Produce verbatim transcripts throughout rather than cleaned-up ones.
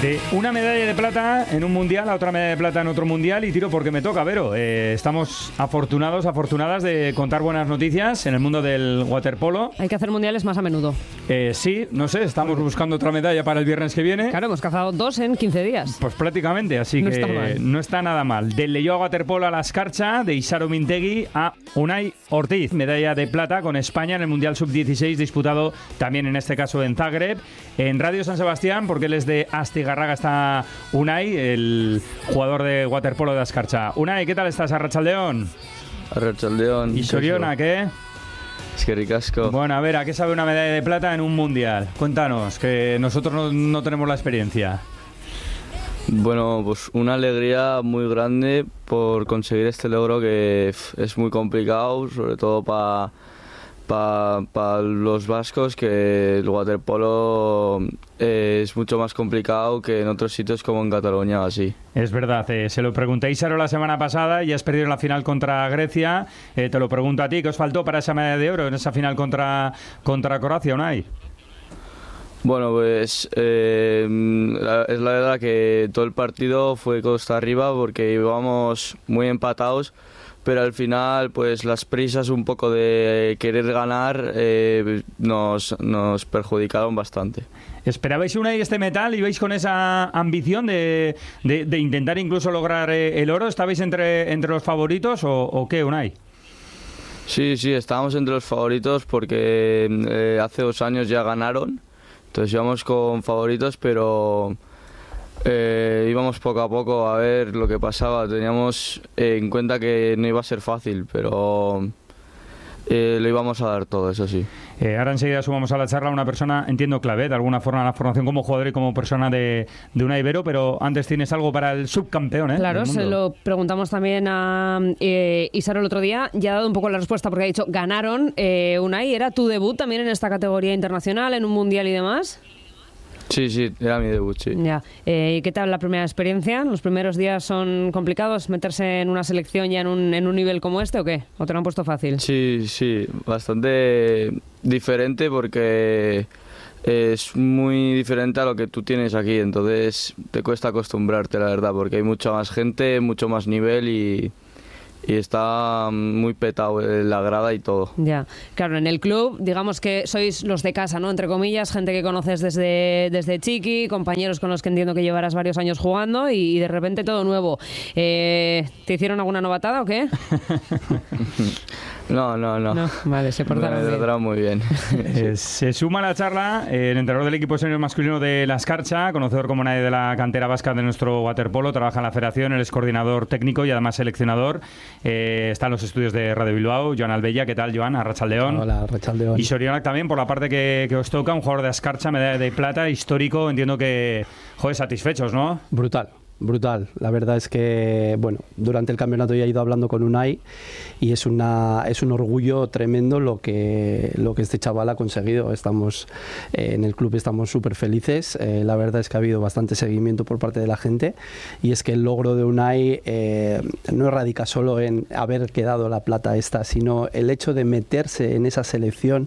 De una medalla de plata en un mundial a otra medalla de plata en otro mundial y tiro porque me toca, Vero. Eh, estamos afortunados, afortunadas de contar buenas noticias en el mundo del waterpolo. Hay que hacer mundiales más a menudo. Eh, sí, no sé, estamos buscando otra medalla para el viernes que viene. Claro, hemos cazado dos en quince días. Pues prácticamente, así no que está mal. no está nada mal. Del Leioa Waterpolo a la Escarcha, de Isaro Mintegui a Unai Ortiz. Medalla de plata con España en el Mundial sub dieciséis disputado también en este caso en Zagreb. En Radio San Sebastián, porque él es de Astigarraga, está Unai, el jugador de waterpolo de Escarcha. Unai, ¿qué tal estás? Arratsaldeon. Arratsaldeon. ¿Y Soriona, qué? Es que ricasco. Bueno, a ver, ¿a qué sabe una medalla de plata en un mundial? Cuéntanos, que nosotros no, no tenemos la experiencia. Bueno, pues una alegría muy grande por conseguir este logro que es muy complicado, sobre todo para para pa los vascos, que el waterpolo eh, es mucho más complicado que en otros sitios como en Cataluña o así. Es verdad, eh, se lo pregunté a Isaro la semana pasada y has perdido en la final contra Grecia. Eh, te lo pregunto a ti, ¿qué os faltó para esa medalla de oro en esa final contra, contra Croacia, Unai? Bueno, pues eh, la, es la verdad que todo el partido fue costa arriba porque íbamos muy empatados, pero al final pues las prisas un poco de querer ganar eh, nos, nos perjudicaron bastante. ¿Esperabais una y este metal? ¿Ibais con esa ambición de, de, de intentar incluso lograr eh, el oro? ¿Estabais entre, entre los favoritos o, o qué, Unai? Sí, sí, estábamos entre los favoritos porque eh, hace dos años ya ganaron, entonces íbamos con favoritos, pero Eh, íbamos poco a poco a ver lo que pasaba. Teníamos eh, en cuenta que no iba a ser fácil, pero eh, lo íbamos a dar todo, eso sí. Eh, ahora enseguida sumamos a la charla a una persona, entiendo, clave de alguna forma en la formación como jugador y como persona de, de Unai Vero, pero antes tienes algo para el subcampeón, ¿eh? Claro, se lo preguntamos también a eh, Isaro el otro día, ya ha dado un poco la respuesta porque ha dicho, ganaron. Eh, Unai, ¿era tu debut también en esta categoría internacional, en un mundial y demás? Sí, sí, era mi debut, sí. Ya. Eh, ¿Qué tal la primera experiencia? ¿Los primeros días son complicados meterse en una selección ya en un, en un nivel como este o qué? ¿O te lo han puesto fácil? Sí, sí, bastante diferente porque es muy diferente a lo que tú tienes aquí, entonces te cuesta acostumbrarte, la verdad, porque hay mucha más gente, mucho más nivel y... y está muy petado la grada y todo. Ya, claro, en el club, digamos que sois los de casa, ¿no? Entre comillas, gente que conoces desde, desde chiqui, compañeros con los que entiendo que llevarás varios años jugando y, y de repente todo nuevo. Eh, ¿Te hicieron alguna novatada o qué? No, no, no. No, vale, se portaron me bien. trataron muy bien. Eh, se suma a la charla eh, el entrenador del equipo senior masculino de la Escarcha, conocedor como nadie de la cantera vasca de nuestro waterpolo, trabaja en la federación, él es coordinador técnico y además seleccionador. Eh, está en los estudios de Radio Bilbao. Joan Albella, ¿qué tal, Joan? Arratsaldeon. Hola, Arratsaldeon. Y Soriona también, por la parte que, que os toca, un jugador de Escarcha, medalla de plata, histórico. Entiendo que, joder, satisfechos, ¿no? Brutal. Brutal. La verdad es que, bueno, durante el campeonato ya he ido hablando con Unai y es una es un orgullo tremendo lo que lo que este chaval ha conseguido. Estamos eh, en el club estamos súper felices. Eh, la verdad es que ha habido bastante seguimiento por parte de la gente y es que el logro de Unai eh, no radica solo en haber quedado la plata esta, sino el hecho de meterse en esa selección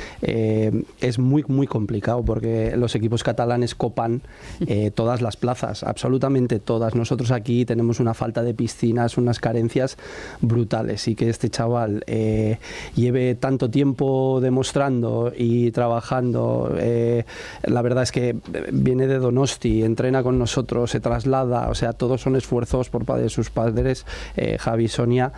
eh, es muy muy complicado porque los equipos catalanes copan eh, todas las plazas, absolutamente todas. Nosotros aquí tenemos una falta de piscinas, unas carencias brutales y que este chaval eh, lleve tanto tiempo demostrando y trabajando, eh, la verdad es que viene de Donosti, entrena con nosotros, se traslada, o sea, todos son esfuerzos por parte de sus padres, eh, Javi, Sonia,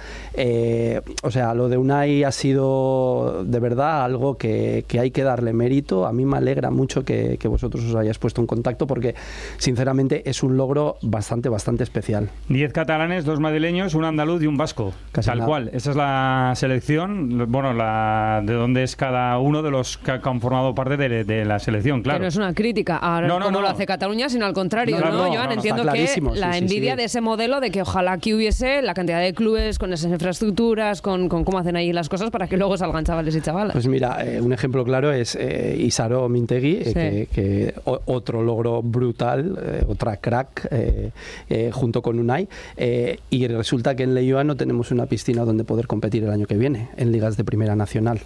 eh, o sea, lo de Unai ha sido de verdad algo que, que hay que darle mérito. A mí me alegra mucho que, que vosotros os hayáis puesto en contacto porque sinceramente es un logro bastante, bastante especial. Diez catalanes, dos madrileños, un andaluz y un vasco. Casi Tal nada. cual. Esa es la selección, bueno, la de dónde es cada uno de los que han formado parte de, de la selección, claro. Que no es una crítica a No, no, cómo no. lo hace Cataluña, sino al contrario, No, ¿no, no, no, Joan? no, no, Entiendo está que clarísimo, la sí, sí, envidia sí. de ese modelo de que ojalá que hubiese la cantidad de clubes con esas infraestructuras, con, con cómo hacen ahí las cosas para que luego salgan chavales y chavalas. Pues mira, eh, un ejemplo claro es eh, Isaro Mintegui, eh, Sí. que, que o, otro logro brutal, eh, otra crack, eh, eh, junto con Unai, eh, y resulta que en Leioa no tenemos una piscina donde poder competir el año que viene, en ligas de primera nacional.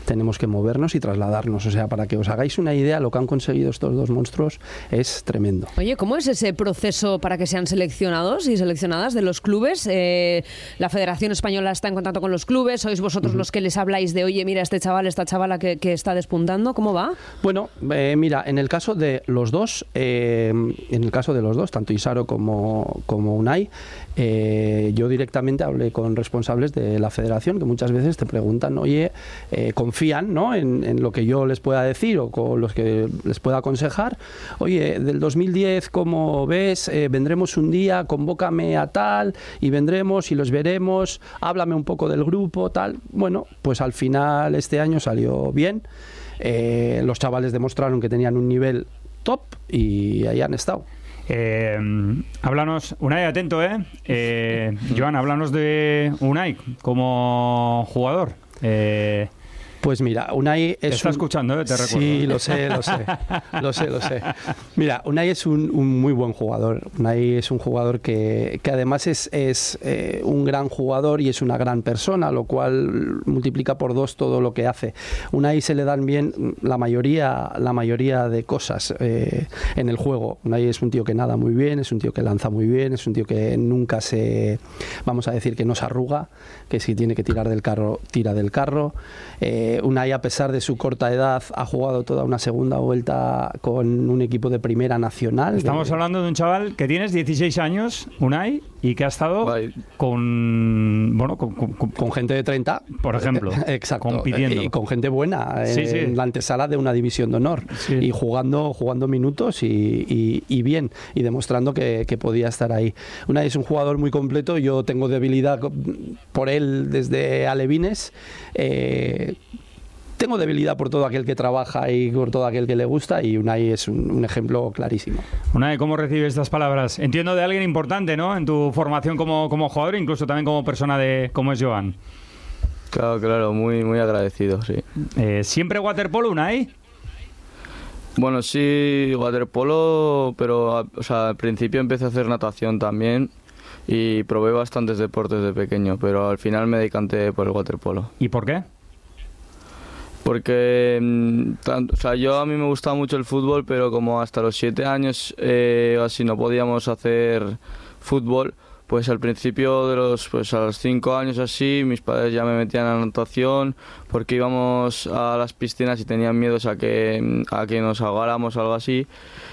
tenemos que movernos y trasladarnos. O sea, para que os hagáis una idea, lo que han conseguido estos dos monstruos es tremendo. Oye, ¿cómo es ese proceso para que sean seleccionados y seleccionadas de los clubes? Eh, la Federación Española está en contacto con los clubes, ¿sois vosotros uh-huh. los que les habláis de, oye, mira, este chaval, esta chavala que, que está despuntando? ¿Cómo va? Bueno, eh, mira, en el caso de los dos, eh, en el caso de los dos, tanto Isaro como, como Unai, eh, yo directamente hablé con responsables de la Federación que muchas veces te preguntan, oye, eh, confían, ¿no?, en, en lo que yo les pueda decir o con los que les pueda aconsejar. Oye, del dos mil diez, ¿cómo ves? Eh, vendremos un día, convócame a tal y vendremos y los veremos, háblame un poco del grupo, tal. Bueno, pues al final este año salió bien. Eh, los chavales demostraron que tenían un nivel top y ahí han estado. Eh, háblanos, Unai, atento, ¿eh? eh Joan, háblanos de Unai como jugador. Eh, Pues mira, Unai es... Te está un... escuchando, ¿eh? Te recuerdo. Sí, lo sé, lo sé, lo sé, lo sé. Mira, Unai es un, un muy buen jugador. Unai es un jugador que, que además es, es eh, un gran jugador y es una gran persona, lo cual multiplica por dos todo lo que hace. Unai se le dan bien la mayoría, la mayoría de cosas eh, en el juego. Unai es un tío que nada muy bien, es un tío que lanza muy bien, es un tío que nunca se... Vamos a decir que no se arruga, que si tiene que tirar del carro, tira del carro. Eh, Unai, a pesar de su corta edad, ha jugado toda una segunda vuelta con un equipo de primera nacional. Estamos de... hablando de un chaval que tienes dieciséis años, Unai, y que ha estado Bye. con bueno con, con, con, con gente de treinta, por ejemplo, exacto, compitiendo. Y con gente buena, sí, en, sí. en la antesala de una división de honor, sí. y jugando jugando minutos y, y, y bien, y demostrando que, que podía estar ahí. Unai es un jugador muy completo, yo tengo debilidad por él desde alevines. Eh, Tengo debilidad por todo aquel que trabaja y por todo aquel que le gusta, y Unai es un, un ejemplo clarísimo. Unai, ¿cómo recibes estas palabras? Entiendo de alguien importante, ¿no?, en tu formación como, como jugador, incluso también como persona de como es Joan. Claro, claro, muy, muy agradecido, sí. Eh, ¿Siempre waterpolo, Unai? Bueno, sí, waterpolo, pero o sea, al principio empecé a hacer natación también y probé bastantes deportes de pequeño, pero al final me decanté por el waterpolo. ¿Y por qué? Porque tanto, o sea, yo a mí me gustaba mucho el fútbol, pero como hasta los siete años eh, así no podíamos hacer fútbol, pues al principio de los, pues a los cinco años así, mis padres ya me metían a natación porque íbamos a las piscinas y tenían miedo a que, a que nos ahogáramos o algo así.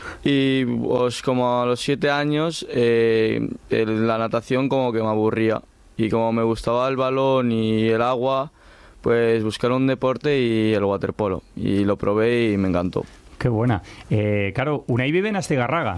Y pues como a los siete años eh, el, la natación como que me aburría, y como me gustaba el balón y el agua, pues buscar un deporte y el waterpolo, y lo probé y me encantó. Qué buena. Eh, claro, Unai vive en Astigarraga.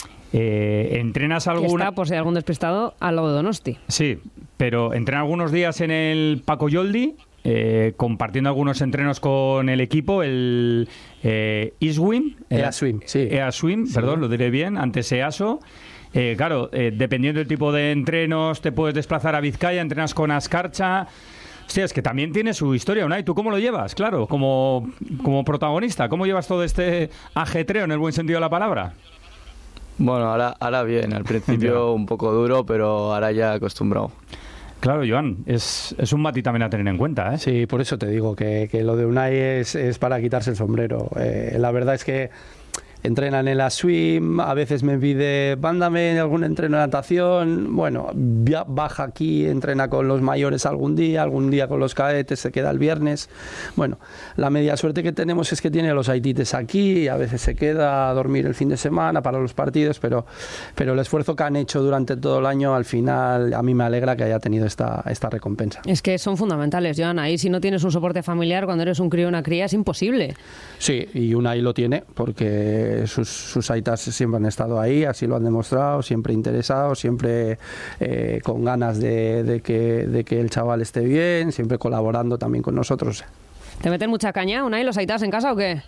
Eh, ¿Entrenas alguna...? Está, por si hay algún despistado, al lado de Donosti. Sí, pero entrena algunos días en el Paco Yoldi, eh, compartiendo algunos entrenos con el equipo, el eh, Iswim. Easwim, sí. Easwim, sí. Perdón, lo diré bien, antes EASO. Eh, claro, eh, dependiendo del tipo de entrenos, te puedes desplazar a Vizcaya, entrenas con Azkarcha. Hostia, es que también tiene su historia, Unai. ¿Tú cómo lo llevas? Claro, como, como protagonista. ¿Cómo llevas todo este ajetreo en el buen sentido de la palabra? Bueno, ahora, ahora bien. Al principio un poco duro, pero ahora ya acostumbrado. Claro, Joan, es, es un matiz también a tener en cuenta, ¿eh? Sí, por eso te digo que, que lo de Unai es, es para quitarse el sombrero. Eh, la verdad es que entrena en el Aswim, a veces me pide, mándame en algún entreno de natación. Bueno, baja aquí, entrena con los mayores algún día, algún día con los cadetes, se queda el viernes. Bueno, la media suerte que tenemos es que tiene los haitites aquí, a veces se queda a dormir el fin de semana para los partidos, pero, pero el esfuerzo que han hecho durante todo el año, al final a mí me alegra que haya tenido esta, esta recompensa. Es que son fundamentales, Joan. Ahí si no tienes un soporte familiar cuando eres un crío o una cría es imposible. Sí, y Unai lo tiene, porque Sus, sus aitas siempre han estado ahí, así lo han demostrado, siempre interesados, siempre eh, con ganas de, de, que, de que el chaval esté bien, siempre colaborando también con nosotros. ¿Te meten mucha caña, Unai, los aitas en casa o qué?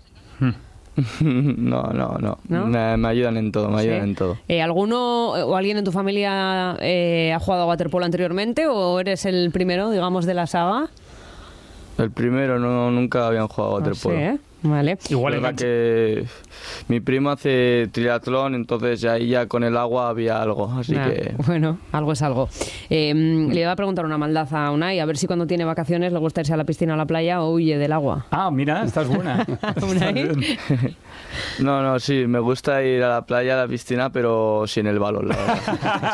No, no, no, ¿No? Me, me ayudan en todo, me ayudan ¿Sí? en todo. Eh, ¿Alguno o alguien en tu familia eh, ha jugado a waterpolo anteriormente o eres el primero, digamos, de la saga? El primero, no, nunca habían jugado a waterpolo. ¿Sí, eh? Vale. Igual es verdad que mi primo hace triatlón, entonces ahí ya con el agua había algo, así Ah, que... Bueno, algo es algo. Eh, le iba a preguntar una maldad a Unai, a ver si cuando tiene vacaciones le gusta irse a la piscina o a la playa o huye del agua. Ah, mira, estás buena. Unai. No, no, sí, me gusta ir a la playa, a la piscina, pero sin el balón, la verdad. O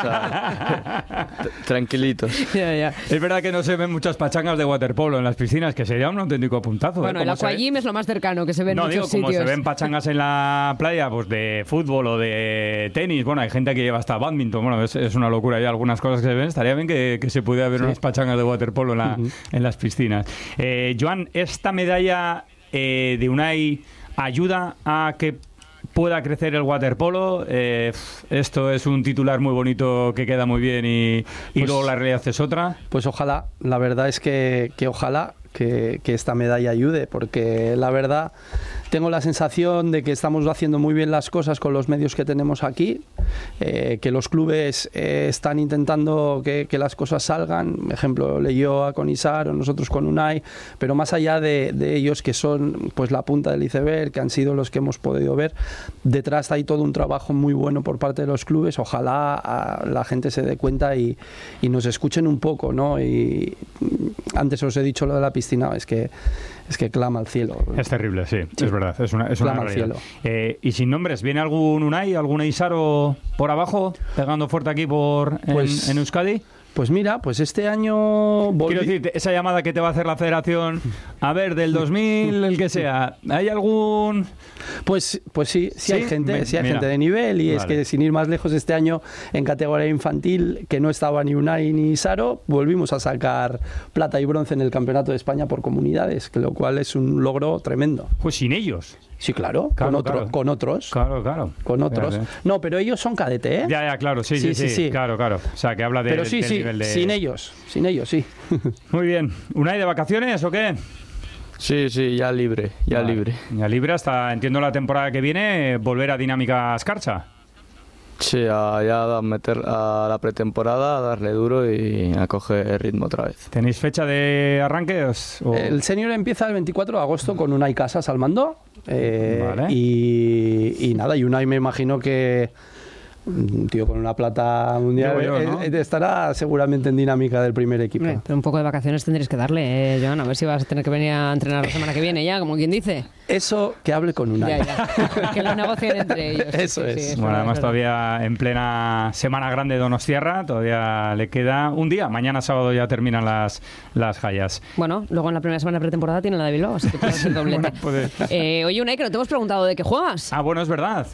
sea, t- tranquilitos. Ya, ya. Es verdad que no se ven muchas pachangas de waterpolo en las piscinas, que sería un auténtico puntazo. Bueno, ¿eh? el Como se ve- aquagym es lo más cercano que se ve en No, muchos digo, como sitios. se ven pachangas en la playa, pues de fútbol o de tenis, bueno, hay gente que lleva hasta badminton, bueno, es, es una locura, hay algunas cosas que se ven, estaría bien que, que se pudiera ver Sí. unas pachangas de waterpolo en, la, Ujú. en las piscinas. Eh, Joan, ¿esta medalla eh, de Unai ayuda a que pueda crecer el waterpolo? Eh, esto es un titular muy bonito que queda muy bien y, y Pues- luego la realidad es otra. Pues ojalá, la verdad es que, que ojalá que, que esta medalla ayude, porque la verdad tengo la sensación de que estamos haciendo muy bien las cosas con los medios que tenemos aquí, eh, que los clubes eh, están intentando que, que las cosas salgan, ejemplo Leioa con Isar o nosotros con Unai, pero más allá de, de ellos que son pues la punta del iceberg, que han sido los que hemos podido ver, detrás hay todo un trabajo muy bueno por parte de los clubes, ojalá a, la gente se dé cuenta y, y nos escuchen un poco, ¿no? Y antes os he dicho lo de la piscina, es que es que clama al cielo. Es terrible, sí, Sí. es verdad, es una, es una Clama al realidad. cielo. Eh, y sin nombres, ¿viene algún Unai, algún Isaro por abajo, pegando fuerte aquí por en, Pues- en Euskadi? Pues mira, pues este año volví- Quiero decir, esa llamada que te va a hacer la federación, a ver, del dos mil, el que sea, ¿hay algún...? Pues, pues sí, sí, ¿Sí? hay gente, Me- sí hay mira. gente de nivel y es Vale. que sin ir más lejos este año en categoría infantil que no estaba ni Unai ni Saro, volvimos a sacar plata y bronce en el Campeonato de España por comunidades, que lo cual es un logro tremendo. Pues sin ellos. Sí, claro, Claro, con, otro- claro. con otros. Claro, claro. Con otros. Fíjate. No, pero ellos son cadete, ¿eh? Ya, ya, claro, sí, sí, sí, Sí, sí, sí. claro, claro. O sea, que habla de, pero sí, del sí, nivel de... sin ellos, sin ellos, sí. Muy bien. ¿Unai de vacaciones o qué? Sí, sí, ya libre, ya Vale. libre. Ya libre hasta, entiendo, la temporada que viene, volver a Dinámica Escarcha. Sí, a, ya a meter a la pretemporada, a darle duro y a coger ritmo otra vez. ¿Tenéis fecha de arranque? os- o- El senior empieza el veinticuatro de agosto con Unai Casas al mando. eh, Vale. y, y nada, y Unai me imagino que un tío con una plata mundial Digo yo, ¿no? eh, estará seguramente en dinámica del primer equipo. Hombre, pero un poco de vacaciones tendréis que darle, eh, Joan, a ver si vas a tener que venir a entrenar la semana que viene ya, como quien dice. Eso que hable con Unai. Ya, ya. Que lo negocien entre ellos. Sí, Eso sí, es. sí, Bueno, verdad, además es verdad. todavía en plena semana grande de Donostiarra, todavía le queda un día. Mañana sábado ya terminan las, las jallas. Bueno, luego en la primera semana de pretemporada tiene la de Bilbao, así que puede ser doblete. Bueno, puede- Eh, oye, Unai, que no te hemos preguntado de qué juegas. Ah, bueno, es verdad.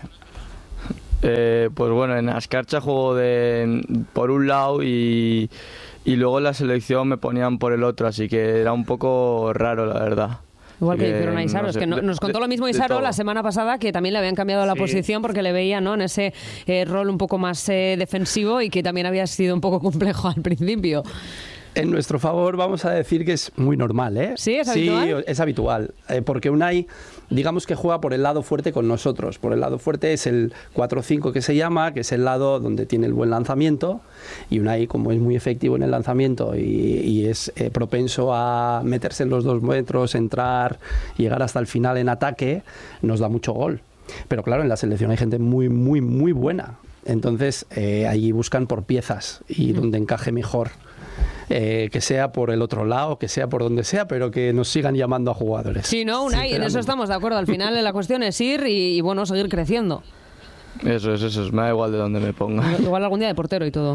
Eh, pues bueno, en Ascarcha juego de, por un lado y, y luego en la selección me ponían por el otro, así que era un poco raro, la verdad. Igual que Así hicieron a Isaro, no es sé, que no- de- nos contó de- lo mismo de Isaro todo. la semana pasada, que también le habían cambiado la Sí. posición porque le veía, ¿no?, en ese eh, rol un poco más eh, defensivo y que también había sido un poco complejo al principio. En nuestro favor vamos a decir que es muy normal, ¿eh? ¿Sí? ¿Es habitual? Sí, es habitual. Eh, porque Unai, digamos que juega por el lado fuerte con nosotros. Por el lado fuerte es el cuatro cinco que se llama, que es el lado donde tiene el buen lanzamiento. Y Unai, como es muy efectivo en el lanzamiento y, y es eh, propenso a meterse en los dos metros, entrar, llegar hasta el final en ataque, nos da mucho gol. Pero claro, en la selección hay gente muy, muy, muy buena. Entonces, eh, allí buscan por piezas y donde encaje mejor. Eh, que sea por el otro lado, que sea por donde sea, pero que nos sigan llamando a jugadores. Sí, ¿no, Unai? En eso Sinceramente. estamos de acuerdo. Al final la cuestión es ir y, y, bueno, seguir creciendo. Eso es, eso es, me da igual de dónde me ponga, Igual algún día de portero y todo.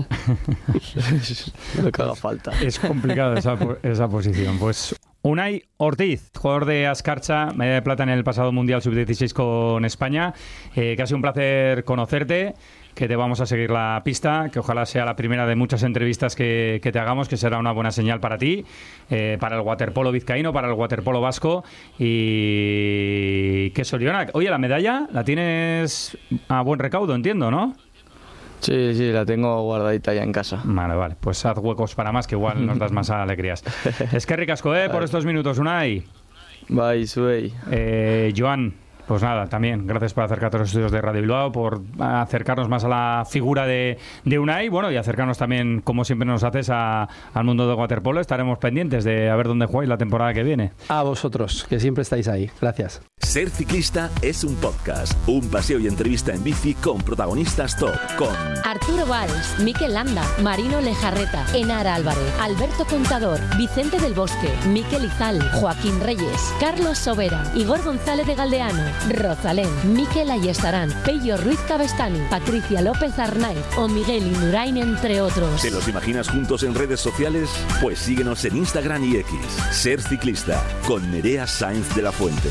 lo que haga falta. Es complicado esa, po- esa posición. Pues Unai Ortiz, jugador de Ascarcha, medalla de plata en el pasado Mundial sub dieciséis con España. Eh, que ha sido un placer conocerte, que te vamos a seguir la pista, que ojalá sea la primera de muchas entrevistas que, que te hagamos, que será una buena señal para ti, eh, para el waterpolo vizcaíno, para el waterpolo vasco. Y que Soriona, oye, la medalla la tienes a buen recaudo, entiendo, ¿no? Sí, sí, la tengo guardadita ya en casa. Vale, vale, pues haz huecos para más, que igual nos das más alegrías. Es que ricasco, ¿eh? Por estos minutos, Unai. Bye, Suey. Eh, Joan, Pues nada, también gracias por acercarte a los estudios de Radio Bilbao, por acercarnos más a la figura de, de Unai, bueno, y acercarnos también, como siempre nos haces, a, al mundo del waterpolo. Estaremos pendientes de a ver dónde jugáis la temporada que viene. A vosotros, que siempre estáis ahí. Gracias. Ser Ciclista es un podcast, un paseo y entrevista en bici con protagonistas top, con Arturo Valls, Mikel Landa, Marino Lejarreta, Enara Álvarez, Alberto Contador, Vicente del Bosque, Mikel Izal, Joaquín Reyes, Carlos Sobera, Igor González de Galdeano, Rosalén, Mikel Ayestarán, Pello Ruiz Cabestani, Patricia López Arnaiz o Miguel Indurain, entre otros. ¿Te los imaginas juntos en redes sociales? Pues síguenos en Instagram y X. Ser Ciclista, con Nerea Sainz de la Fuente.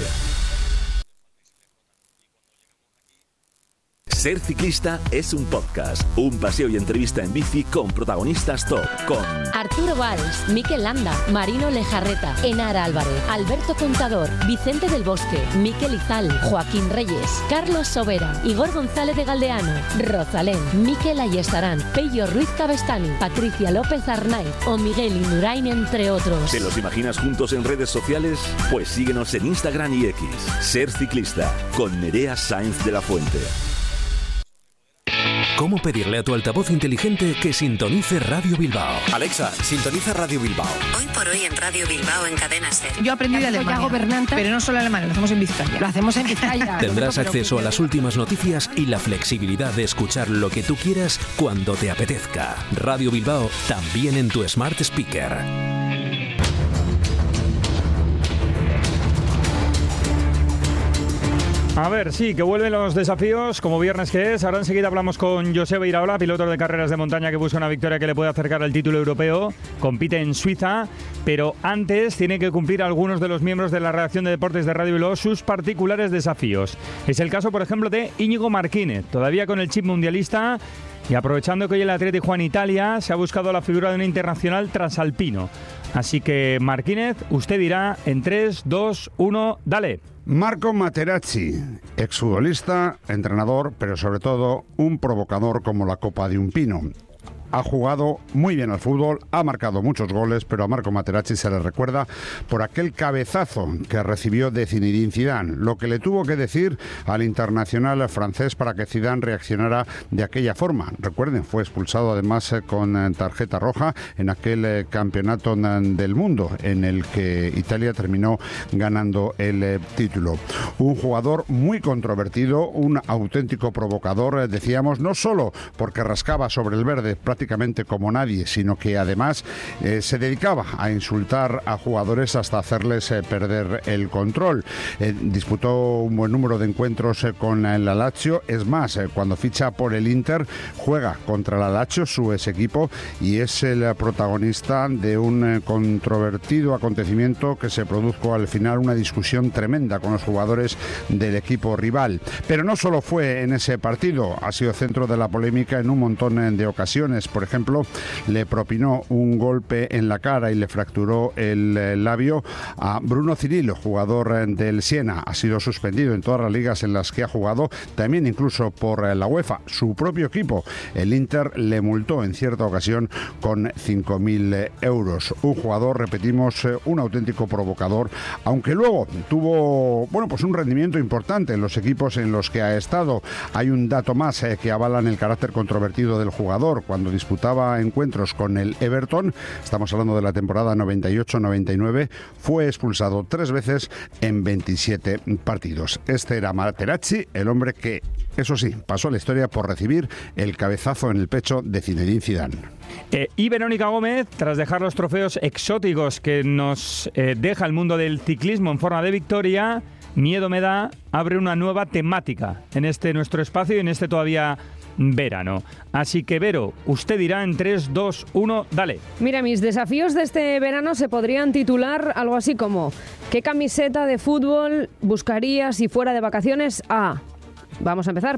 Ser Ciclista es un podcast, un paseo y entrevista en bici con protagonistas top, con Arturo Valls, Mikel Landa, Marino Lejarreta, Enara Álvarez, Alberto Contador, Vicente del Bosque, Mikel Izal, Joaquín Reyes, Carlos Sobera, Igor González de Galdeano, Rosalén, Mikel Ayestarán, Pello Ruiz Cabestani, Patricia López Arnaiz o Miguel Indurain, entre otros. ¿Te los imaginas juntos en redes sociales? Pues síguenos en Instagram y X. Ser Ciclista, con Nerea Sainz de la Fuente. ¿Cómo pedirle a tu altavoz inteligente que sintonice Radio Bilbao? Alexa, sintoniza Radio Bilbao. Hoy por hoy en Radio Bilbao, en Cadena Ser. Yo aprendí de Alemania, gobernante, pero no solo alemán, lo hacemos en Vizcaya. Lo hacemos en Vizcaya. Tendrás acceso a las últimas noticias y la flexibilidad de escuchar lo que tú quieras cuando te apetezca. Radio Bilbao, también en tu Smart Speaker. A ver, sí, que vuelven los desafíos, como viernes que es. Ahora enseguida hablamos con Joseba Iraola, piloto de carreras de montaña que busca una victoria que le puede acercar al título europeo. Compite en Suiza, pero antes tiene que cumplir algunos de los miembros de la redacción de deportes de Radio Bilbao sus particulares desafíos. Es el caso, por ejemplo, de Íñigo Martínez, todavía con el chip mundialista. Y aprovechando que hoy el Atleti juega en Italia, se ha buscado la figura de un internacional transalpino. Así que, Martínez, usted dirá en tres, dos, uno, dale. Marco Materazzi, exfutbolista, entrenador, pero sobre todo un provocador como la copa de un pino. Ha jugado muy bien al fútbol, ha marcado muchos goles, pero a Marco Materazzi se le recuerda por aquel cabezazo que recibió de Zinedine Zidane, lo que le tuvo que decir al internacional francés para que Zidane reaccionara de aquella forma. Recuerden, fue expulsado además con tarjeta roja en aquel campeonato del mundo en el que Italia terminó ganando el título. Un jugador muy controvertido, un auténtico provocador, decíamos, no solo porque rascaba sobre el verde prácticamente como nadie, sino que además eh, se dedicaba a insultar a jugadores hasta hacerles eh, perder el control. Eh, disputó un buen número de encuentros eh, con el Lazio. Es más, eh, cuando ficha por el Inter, juega contra el Lazio, su ex equipo, y es el protagonista de un eh, controvertido acontecimiento que se produjo al final, una discusión tremenda con los jugadores del equipo rival. Pero no solo fue en ese partido, ha sido centro de la polémica en un montón eh, de ocasiones. Por ejemplo, le propinó un golpe en la cara y le fracturó el labio a Bruno Cirillo, jugador del Siena. Ha sido suspendido en todas las ligas en las que ha jugado, también incluso por la UEFA. Su propio equipo, el Inter, le multó en cierta ocasión con cinco mil euros. Un jugador, repetimos, un auténtico provocador, aunque luego tuvo, bueno, pues un rendimiento importante en los equipos en los que ha estado. Hay un dato más eh, que avalan el carácter controvertido del jugador. Cuando disputaba encuentros con el Everton, estamos hablando de la temporada noventa y ocho noventa y nueve, fue expulsado tres veces en veintisiete partidos. Este era Materazzi, el hombre que, eso sí, pasó a la historia por recibir el cabezazo en el pecho de Zinedine Zidane. Eh, y Verónica Gómez, tras dejar los trofeos exóticos que nos eh, deja el mundo del ciclismo en forma de victoria, Miedo me da, abre una nueva temática en este nuestro espacio y en este todavía verano. Así que, Vero, usted dirá en tres, dos, uno, dale. Mira, mis desafíos de este verano se podrían titular algo así como: ¿qué camiseta de fútbol buscaría si fuera de vacaciones a...? Vamos a empezar por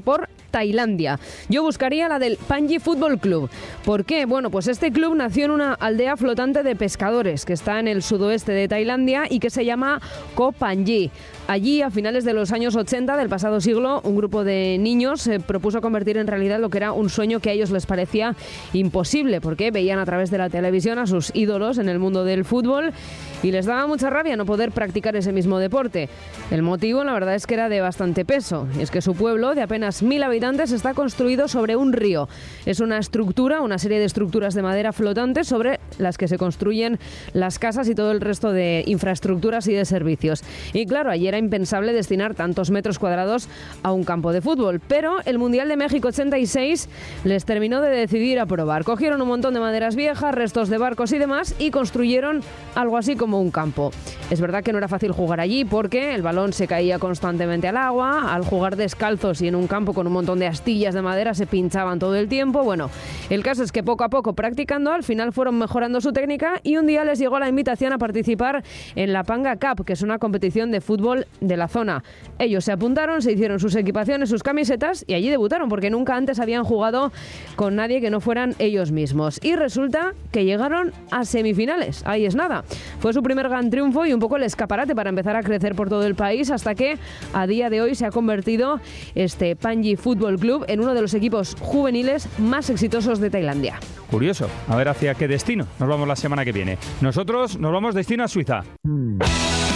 Tailandia. Yo buscaría la del Phangi Football Club. ¿Por qué? Bueno, pues este club nació en una aldea flotante de pescadores que está en el sudoeste de Tailandia y que se llama Koh Phangi. Allí, a finales de los años ochenta del pasado siglo, un grupo de niños se propuso convertir en realidad lo que era un sueño que a ellos les parecía imposible, porque veían a través de la televisión a sus ídolos en el mundo del fútbol y les daba mucha rabia no poder practicar ese mismo deporte. El motivo, la verdad, es que era de bastante peso. Y es que su pueblo, de apenas mil habitantes, está construido sobre un río. Es una estructura, una serie de estructuras de madera flotantes sobre las que se construyen las casas y todo el resto de infraestructuras y de servicios. Y claro, allí era impensable destinar tantos metros cuadrados a un campo de fútbol. Pero el Mundial de México ochenta y seis les terminó de decidir aprobar. Cogieron un montón de maderas viejas, restos de barcos y demás y construyeron algo así como un campo. Es verdad que no era fácil jugar allí porque el balón se caía constantemente al agua, al jugar descalzos y en un campo con un montón de astillas de madera se pinchaban todo el tiempo. Bueno, el caso es que poco a poco practicando al final fueron mejorando su técnica y un día les llegó la invitación a participar en la Panga Cup, que es una competición de fútbol de la zona. Ellos se apuntaron, se hicieron sus equipaciones, sus camisetas y allí debutaron porque nunca antes habían jugado con nadie que no fueran ellos mismos. Y resulta que llegaron a semifinales. Ahí es nada. Fue su primer gran triunfo y un poco el escaparate para empezar a crecer por todo el país hasta que a día de hoy se ha convertido este Phangi Football Club en uno de los equipos juveniles más exitosos de Tailandia. Curioso. A ver hacia qué destino nos vamos la semana que viene. Nosotros nos vamos destino a Suiza.